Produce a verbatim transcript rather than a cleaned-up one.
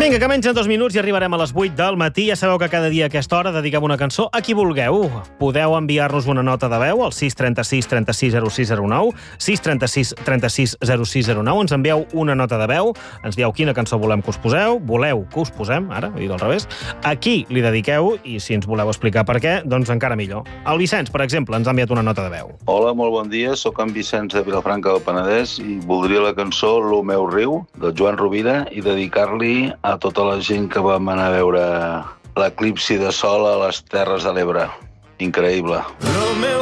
Vinga, que menys en dos minuts i arribarem a les vuit del matí. Ja sabeu que cada dia a aquesta hora dediquem una cançó a qui vulgueu. Podeu enviar-nos una nota de veu al sis trenta-sis trenta-sis zero sis zero nou, sis trenta-sis trenta-sis zero sis zero nou. Ens envieu una nota de veu, ens dieu quina cançó volem que us poseu, voleu que us posem, ara, ho he dit al revés, a qui li dediqueu, i si ens voleu explicar per què, doncs encara millor. El Vicenç, per exemple, ens ha enviat una nota de veu. Hola, molt bon dia, sóc en Vicenç de Vilafranca del Penedès i voldria la cançó Lo meu riu, del Joan Rovira, i dedicar-li a tota la gent que vam anar a veure l'eclipsi de sol a les Terres de l'Ebre. Increïble. Lo meu